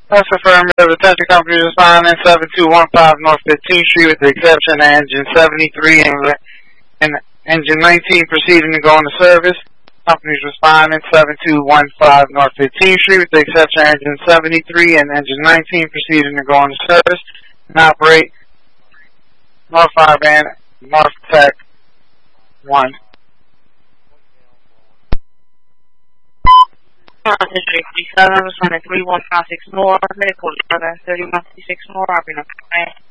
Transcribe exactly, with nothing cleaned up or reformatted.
That's affirmative. Attention company responding seven two one five North fifteenth Street with the exception of engine seventy-three and, and engine nineteen proceeding to go into service. Companies responding seven two one five North fifteenth Street with the exception of engine seventy-three and engine nineteen proceeding to go into service and operate North five and North Tech one. District seven, responding three one five six North, medical eleven thirty-one six North, operating on